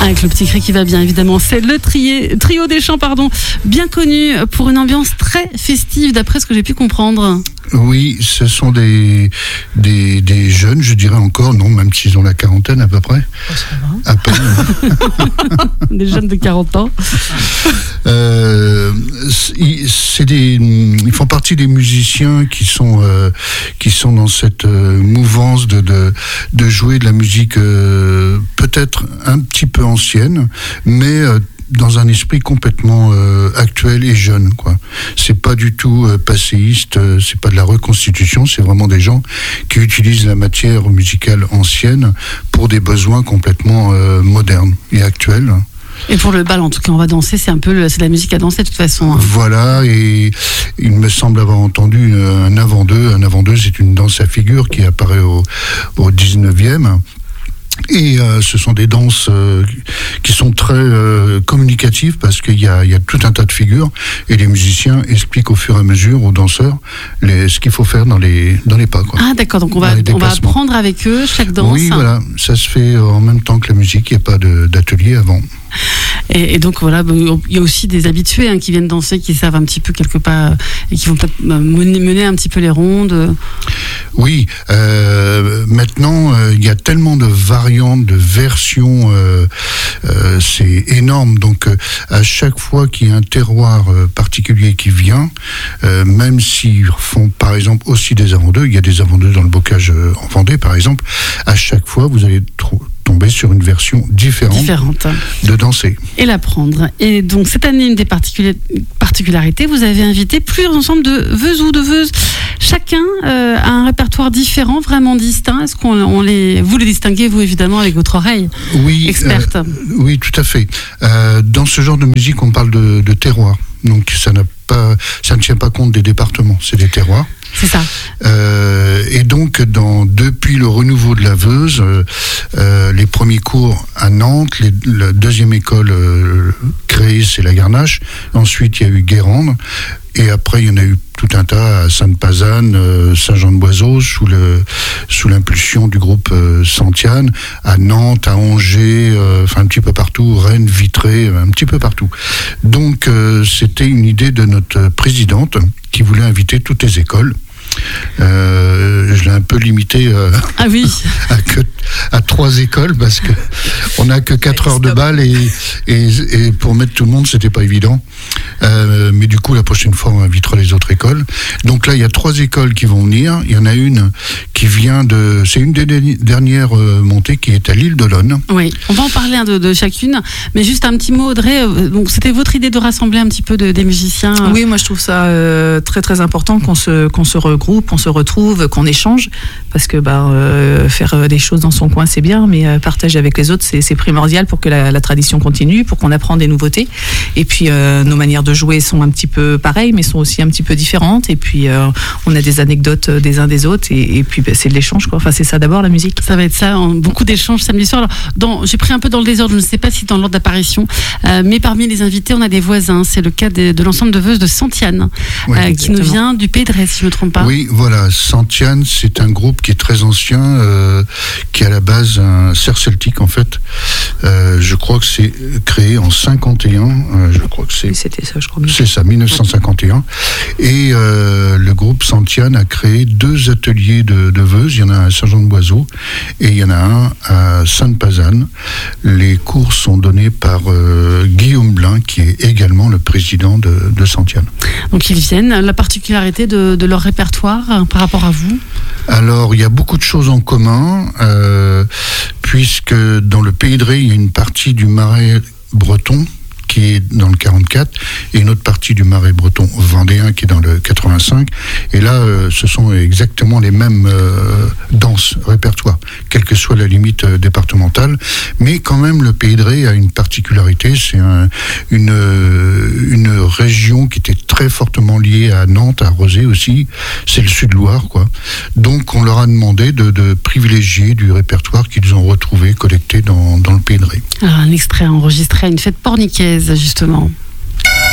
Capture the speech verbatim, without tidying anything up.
Avec le petit cri qui va bien, évidemment. C'est le trié, trio des chants, pardon, bien connu pour une ambiance très festive, d'après ce que j'ai pu comprendre. Oui, ce sont des, des, des jeunes, je dirais encore, non, même s'ils ont la quarantaine à peu près. Oh, ça va. À peine. Des jeunes de quarante ans. Euh, c'est des, ils font partie des musiciens qui sont, euh, qui sont dans cette euh, mouvance de, de, de jouer de la musique euh, peut-être un petit peu ancienne, mais euh, dans un esprit complètement euh, actuel et jeune, quoi. C'est pas du tout euh, passéiste, euh, c'est pas de la reconstitution, c'est vraiment des gens qui utilisent la matière musicale ancienne pour des besoins complètement euh, modernes et actuels. Et pour le bal, en tout cas, on va danser, c'est un peu le, c'est de la musique à danser de toute façon. Hein. Voilà, et il me semble avoir entendu un avant-deux. Un avant-deux, c'est une danse à figure qui apparaît au, au dix-neuvième. Et euh, ce sont des danses euh, qui sont très euh, communicatives parce qu'il y a, il y a tout un tas de figures et les musiciens expliquent au fur et à mesure aux danseurs les, ce qu'il faut faire dans les, dans les pas. Quoi. Ah d'accord, donc on va, on va apprendre avec eux chaque danse. Oui, voilà, ça se fait en même temps que la musique, il n'y a pas de, d'atelier avant. Et, et donc voilà, il y a aussi des habitués hein, qui viennent danser, qui savent un petit peu quelques pas et qui vont peut-être mener, mener un petit peu les rondes. Oui, euh, maintenant il euh, y a tellement de variantes, de versions, euh, euh, c'est énorme. Donc euh, à chaque fois qu'il y a un terroir euh, particulier qui vient, euh, même s'ils font par exemple aussi des avant-deux, il y a des avant-deux dans le bocage euh, en Vendée par exemple, à chaque fois vous allez trouver tomber sur une version différente, différente de danser. Et l'apprendre. Et donc, cette année, une des particuli- particularités, vous avez invité plusieurs ensembles de veuses ou de veuses. Chacun euh, a un répertoire différent, vraiment distinct. Est-ce qu'on on les, vous les distinguez, vous, évidemment, avec votre oreille oui, experte euh, Oui, tout à fait. Euh, dans ce genre de musique, on parle de, de terroir. Donc, ça n'a pas, ça ne tient pas compte des départements, c'est des terroirs. C'est ça. Euh, et donc, dans, depuis le renouveau de la Veuse, euh, euh, les premiers cours à Nantes, les, la deuxième école euh, créée, c'est la Garnache. Ensuite, il y a eu Guérande. Et après, il y en a eu tout un tas à Sainte-Pazanne, euh, Saint-Jean-de-Boiseau, sous, le, sous l'impulsion du groupe euh, Santiane, à Nantes, à Angers, euh, enfin un petit peu partout, Rennes, Vitré, un petit peu partout. Donc, euh, c'était une idée de notre présidente qui voulait inviter toutes les écoles. Euh, je l'ai un peu limité euh, ah oui. à, que, à trois écoles parce que on n'a que quatre heures de bal et, et, et pour mettre tout le monde c'était pas évident euh, mais du coup la prochaine fois on invitera les autres écoles. Donc là il y a trois écoles qui vont venir. Il y en a une qui vient de, c'est une des dernières euh, montées qui est à l'île d'Olonne. Oui, on va en parler hein, de, de chacune, mais juste un petit mot Audrey, donc c'était votre idée de rassembler un petit peu de, des musiciens euh... Oui, moi je trouve ça euh, très très important qu'on se, qu'on se regroupe, on se retrouve, qu'on échange, parce que bah, euh, faire des choses dans son coin c'est bien, mais euh, partager avec les autres c'est, c'est primordial pour que la, la tradition continue, pour qu'on apprenne des nouveautés. Et puis euh, nos manières de jouer sont un petit peu pareilles, mais sont aussi un petit peu différentes. Et puis euh, on a des anecdotes des uns des autres, et, et puis bah, c'est de l'échange, quoi. Enfin c'est ça d'abord la musique. Ça va être ça, hein, beaucoup d'échanges samedi soir. Alors, dans, j'ai pris un peu dans le désordre, je ne sais pas si dans l'ordre d'apparition, euh, mais parmi les invités on a des voisins. C'est le cas de, de l'ensemble de veuses de Santiane, oui, euh, qui nous vient du Pays de Retz, si je ne me trompe pas. Oui, voilà, Santiane, c'est un groupe qui est très ancien, euh, qui est à la base un cerf celtique en fait. Euh, je crois que c'est créé en cinquante et un. Euh, je crois que c'est. Oui, c'était ça, je crois. C'est ça, mille neuf cent cinquante et un. Et euh, le groupe Santiane a créé deux ateliers de, de veuses. Il y en a un à Saint-Jean-de-Boiseau et il y en a un à Sainte-Pazanne. Les cours sont donnés par euh, Guillaume Blin, qui est également le président de, de Santiane. Donc ils viennent. La particularité de, de leur répertoire hein, par rapport à vous? Alors, il y a beaucoup de choses en commun, euh, puisque dans le Pays de Ré, il y a une partie du Marais breton qui est dans le quarante-quatre, et une autre partie du Marais breton vendéen qui est dans le quatre-vingt-cinq. Et là, euh, ce sont exactement les mêmes euh, danses, répertoires, quelle que soit la limite euh, départementale. Mais quand même, le Pays de Ré a une particularité, c'est un, une, euh, une région qui était très fortement liée à Nantes, à Rozé aussi, c'est le Sud-Loire, quoi. Donc on leur a demandé de, de privilégier du répertoire qu'ils ont retrouvé, collecté dans, dans le Pays de Ré. Alors, un extrait enregistré à une fête pornicaise, justement.